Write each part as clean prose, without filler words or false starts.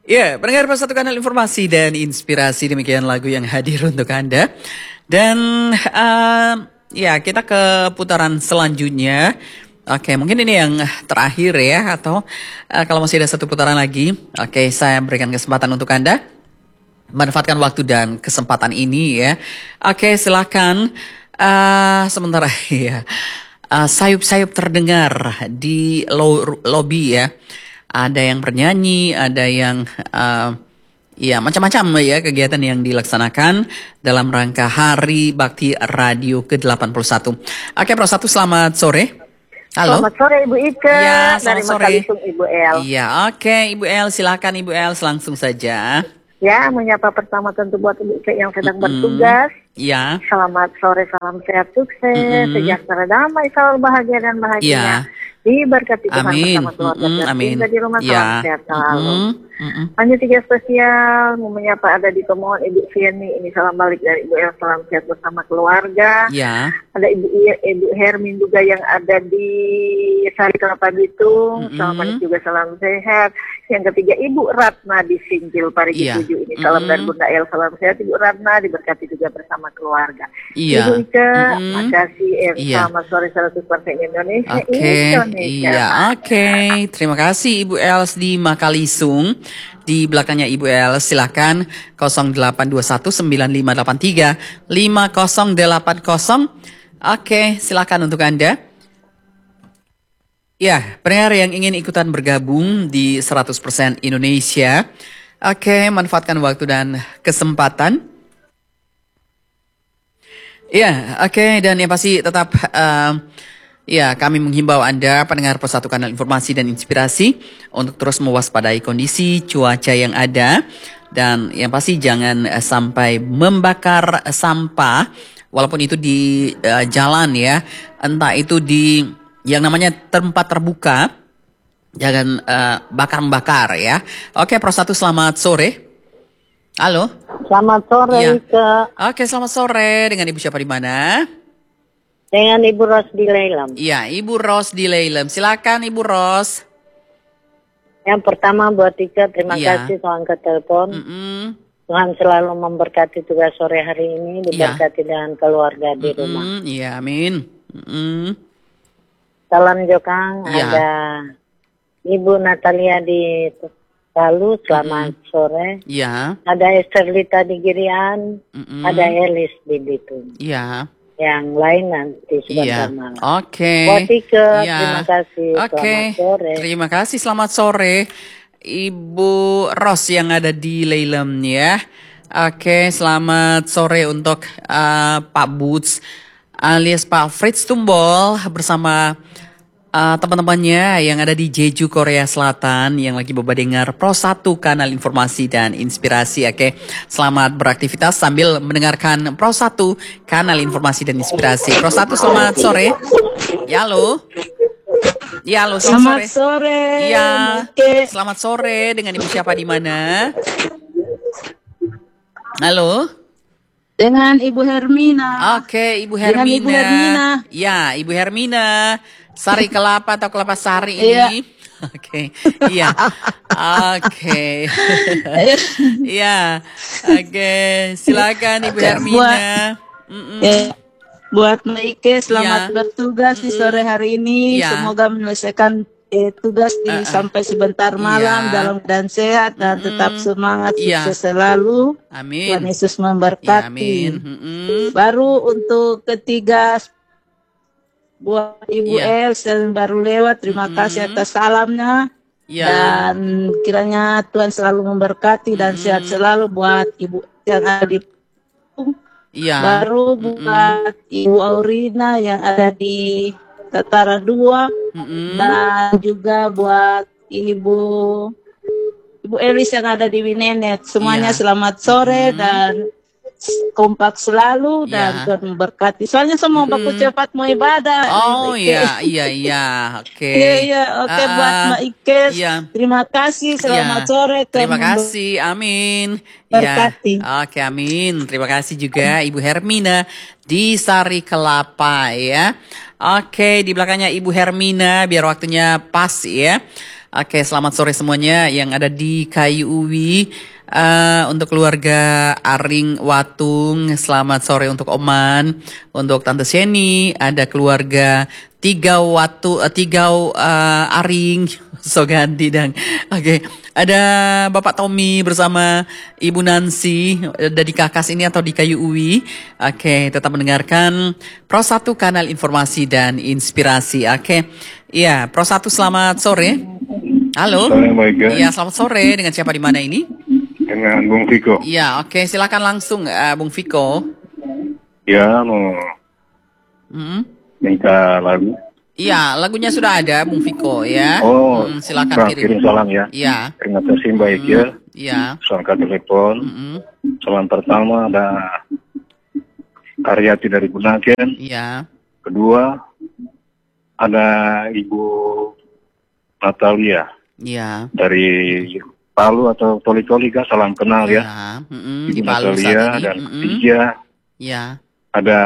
Ya, pendengar satu kanal informasi dan inspirasi, demikian lagu yang hadir untuk Anda. Dan ya, kita ke putaran selanjutnya. Oke, mungkin ini yang terakhir ya, atau kalau masih ada satu putaran lagi. Oke, saya berikan kesempatan untuk Anda manfaatkan waktu dan kesempatan ini ya. Oke, silakan. Sementara ya, sayup-sayup terdengar di lobi ya. Ada yang bernyanyi, ada yang ya macam-macam ya kegiatan yang dilaksanakan dalam rangka Hari Bakti Radio ke-81. Oke, Pro Satu, selamat sore. Halo. Selamat sore Ibu Ike. Ya, dari selamat sore. Makalisung Ibu El. Iya, oke Ibu El, silakan Ibu El langsung saja. Ya, menyapa pertama tentu buat Ibu Ike yang sedang bertugas. Ya. Selamat sore, salam sehat, sukses, sejahtera, damai, selalu bahagia dan bahagia. Diberkati Tuhan bersama keluarga tercinta di rumah, salam sehat selalu. Hanya tiga spesial, mau menyapa ada di Tomohon Ibu Fieni, ini salam balik dari Ibu El, salam sehat bersama keluarga. Ya. Ada Ibu Hermin juga yang ada di Sari Kelapa Bitung, salam balik juga salam sehat. Yang ketiga Ibu Ratna di Singkil Parigi 7, ini salam dari Bunda El, salam sehat Ibu Ratna, diberkati juga bersama keluarga. Ibu Ike, makasih. Selamat sore 100% Indonesia. Iya, oke. Terima kasih Ibu Els di Makalisung. Di belakangnya Ibu Els, silakan 082195835080. Oke, silakan untuk Anda. Ya, pendengar yang ingin ikutan bergabung di 100% Indonesia. Oke, manfaatkan waktu dan kesempatan. Ya, oke, dan yang pasti tetap ya, kami menghimbau Anda, pendengar Persatu Kanal Informasi dan Inspirasi, untuk terus mewaspadai kondisi cuaca yang ada. Dan yang pasti jangan sampai membakar sampah, walaupun itu di jalan ya, entah itu di yang namanya tempat terbuka, jangan bakar-bakar ya. Oke, Persatu, selamat sore. Halo. Selamat sore, ya. Ike. Oke, selamat sore. Dengan Ibu siapa di mana? Dengan Ibu Ros di Leilem. Iya, Ibu Ros di Leilem. Silakan Ibu Ros. Yang pertama buat Ika, terima kasih Tuhan ke telepon. Tuhan selalu memberkati tugas sore hari ini, diberkati dengan keluarga di rumah. Iya, amin. Salam Jokang, ada Ibu Natalia di Palu, selamat sore. Iya. Ada Esterlita di Girian, ada Elis di Bitung. Iya. Yang lain nanti sebentar malam. Oke. Buat Ike, terima kasih. Selamat sore. Terima kasih, selamat sore. Ibu Ros yang ada di Leilem ya. Oke, selamat sore untuk Pak Boots alias Pak Fritz Tumbol bersama teman-temannya yang ada di Jeju, Korea Selatan yang lagi dengar Pro 1 Kanal Informasi dan Inspirasi. Oke, selamat beraktivitas sambil mendengarkan Pro 1 Kanal Informasi dan Inspirasi. Pro 1, selamat sore. Ya, halo. Ya, halo, selamat sore. Ya, selamat sore. Dengan Ibu siapa di mana? Halo. Dengan Ibu Hermina. Oke, Ibu Hermina. Dengan Ibu Hermina. Ya, Ibu Hermina. Sari kelapa atau kelapa sari ini? Oke, iya. Oke. Iya. Oke, silakan Ibu Hermina. Buat Maike, selamat bertugas di sore hari ini. Semoga menyelesaikan tugas sampai sebentar malam dalam keadaan sehat dan tetap semangat, sukses selalu. Amin. Tuhan Yesus memberkati. Amin. Baru untuk ketiga buat Ibu Els yang baru lewat, terima kasih atas salamnya. Dan kiranya Tuhan selalu memberkati dan sehat selalu buat Ibu yang ada di baru buat Ibu Aurina yang ada di Tatara 2 dan juga buat Ibu Elis yang ada di Winenet. Semuanya selamat sore dan kompak selalu dan Tuhan memberkati. Soalnya semua baku cepat mau ibadah. Oh iya. Oke. Oke, buat Mbak Ike. Terima kasih. Selamat sore. Terima kasih. Amin. Berkati. Oke, amin. Terima kasih juga Ibu Hermina di Sari Kelapa ya. Oke, di belakangnya Ibu Hermina biar waktunya pas ya. Oke, selamat sore semuanya yang ada di Kayu Uwi. Untuk keluarga Aring Watung, selamat sore untuk Oman. Untuk Tante Sheni, ada keluarga tiga Aring, Sogandi dan oke. Ada Bapak Tommy bersama Ibu Nancy, ada di Kakas ini atau di Kayu Uwi. Oke, tetap mendengarkan Pro 1 Kanal Informasi dan Inspirasi. Oke, iya, Pro 1 selamat sore. Halo. Iya, selamat sore. Dengan siapa di mana ini? Dengan Bung Viko. Iya, oke, silakan langsung Bung Viko. Ya, mau minta lagu. Iya, lagunya sudah ada Bung Viko ya. Oh, silakan kirim salam ya. Iya. Terima kasih baik ya. Iya. Soal telepon. Salam pertama ada Karyati dari Bunaken. Iya. Kedua ada Ibu Natalia. Iya. Dari Palu atau Toli-Toli, salam kenal ya. Di Ibu Palu Natalia dan ketiga ada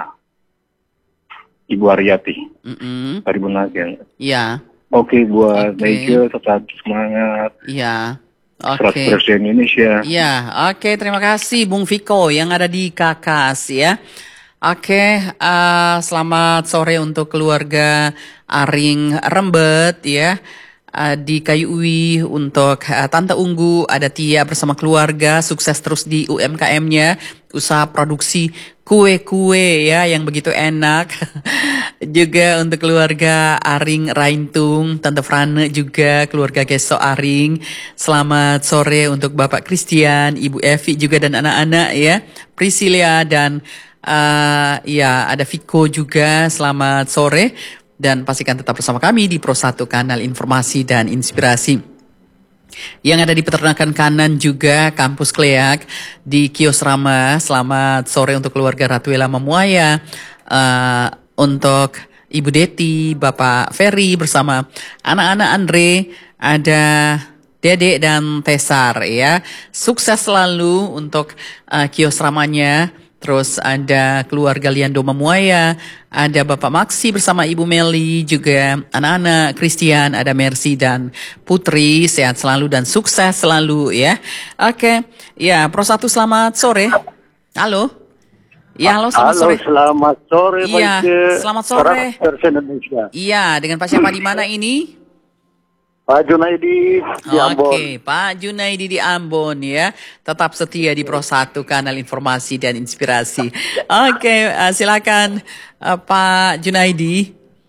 Ibu Aryati dari Bunaken. Iya. Oke, buat Meike tetap semangat. Iya. 100% Indonesia. Iya, oke, terima kasih Bung Viko yang ada di Kakas ya. Oke, selamat sore untuk keluarga Aring Rembet ya. Di Kayu Uwi untuk Tante Unggu, ada Tia bersama keluarga, sukses terus di UMKM-nya, usaha produksi kue-kue ya yang begitu enak. Juga untuk keluarga Aring Raintung, Tante Frane juga, keluarga Geso Aring. Selamat sore untuk Bapak Christian, Ibu Evi juga dan anak-anak ya, Priscilia dan ya ada Viko juga, selamat sore. Dan pastikan tetap bersama kami di Pro 1 Kanal Informasi dan Inspirasi. Yang ada di peternakan kanan juga Kampus Kleak di Kios Rama. Selamat sore untuk keluarga Ratuela Memuaya. Untuk Ibu Deti, Bapak Ferry bersama anak-anak Andre, ada Dedek dan Tesar ya. Sukses selalu untuk Kios Ramanya. Terus ada keluarga Liando Memuaya, ada Bapak Maksi bersama Ibu Meli, juga anak-anak Christian, ada Mercy dan Putri, sehat selalu dan sukses selalu ya. Oke, ya Pro 1 selamat sore. Halo. Ya, halo selamat sore. Halo, selamat sore. Iya, selamat sore. Indonesia. Iya, dengan Pak siapa di mana ini? Pak Junaidi di Ambon. Oke, Pak Junaidi di Ambon ya. Tetap setia di Pro 1 Kanal Informasi dan Inspirasi. Oke, silakan Pak Junaidi.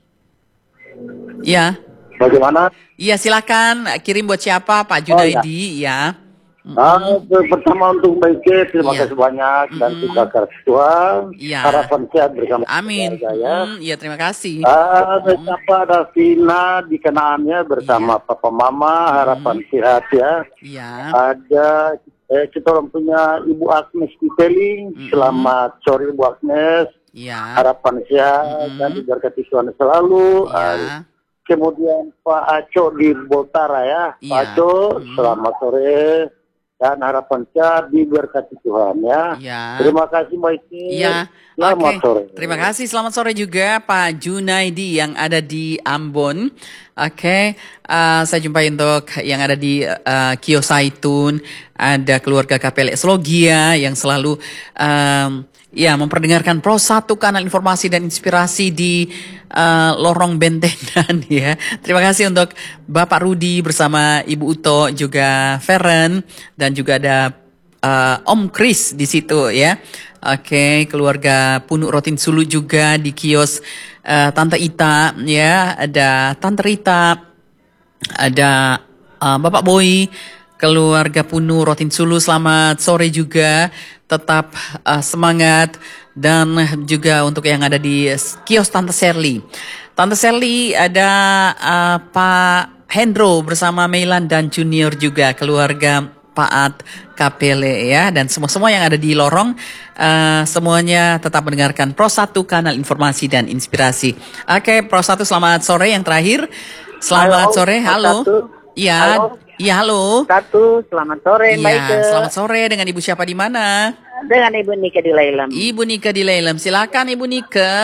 Ya. Bagaimana? Iya, silakan kirim buat siapa Pak Junaidi ya. Pertama untuk Meike, terima kasih banyak dan juga Tuhan. Harapan sehat bersama. Amin. Iya, terima kasih. Siapa ada Vina di kenaannya bersama Papa Mama, harapan sehat ya. Iya. Ada kita orang punya Ibu Agnes di Peling. Selamat sore Ibu Agnes. Iya. Harapan sehat dan diberkati Tuhan selalu. Iya. Kemudian Pak Aco di Boltara ya. Pak Aco, selamat sore. Dan harapan sehat diberkati Tuhan ya. Terima kasih Mbak Iti. Selamat sore. Terima kasih, selamat sore juga Pak Junaidi yang ada di Ambon. Oke, saya jumpai untuk yang ada di Kios Saitun, ada keluarga KPLS Logia yang selalu memperdengarkan Pro 1 Kanal Informasi dan Inspirasi di lorong bentengan ya. Terima kasih untuk Bapak Rudi bersama Ibu Uto, juga Feren dan juga ada Om Chris di situ ya. Oke, keluarga Punuk Rotin Sulu juga di kios Tante Ita ya, ada Tante Rita, ada Bapak Boy, keluarga Punuk Rotin Sulu, selamat sore juga, tetap semangat. Dan juga untuk yang ada di kios Tante Sherly. Tante Sherly ada Pak Hendro bersama Meilan dan Junior juga, keluarga Paat Kapele ya, dan semua yang ada di lorong semuanya tetap mendengarkan Pro 1 Kanal Informasi dan Inspirasi. Oke, Pro 1 selamat sore yang terakhir. Selamat sore. Halo. Iya. Iya, halo. Selamat sore, Mbak Ike. Selamat sore, dengan Ibu siapa di mana? Dengan Ibu Nika di Lailem. Ibu Nika di Lailem. Silakan Ibu Nika.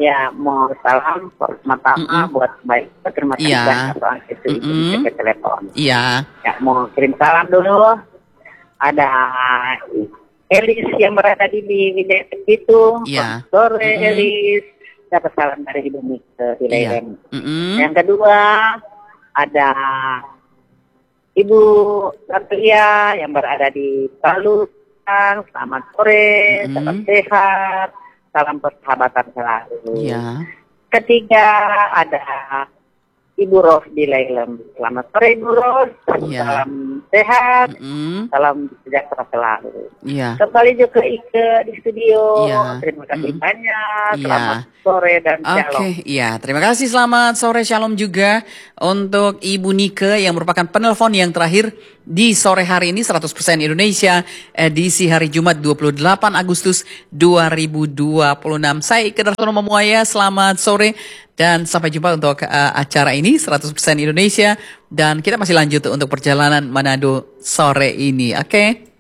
Ya, mau salam pertama buat baik. Terima kasih banyak itu bisa ke telepon. Iya. Ya, mau kirim salam dulu. Ada Elis yang berada di Wilayah itu. Iya. Sore Elis. Dapat salam dari Ibu Mika di Leren. Iya. Yang kedua ada Ibu Satria yang berada di Palu. Selamat sore, tetap sehat. Salam persahabatan selalu. Iya. Ketiga ada Ibu Ros di Lailem. Selamat sore Ibu Ros. Salam sehat. Salam sejahtera selalu. Iya. Kembali juga ke Ike di studio. Iya. Terima kasih banyak. Iya. Selamat sore dan shalom. Oke, iya. Terima kasih, selamat sore, shalom juga untuk Ibu Nike yang merupakan penelpon yang terakhir di sore hari ini 100% Indonesia edisi hari Jumat 28 Agustus 2026. Saya Ike Darsono Memuaya, selamat sore dan sampai jumpa untuk acara ini 100% Indonesia dan kita masih lanjut untuk perjalanan Manado sore ini. Oke.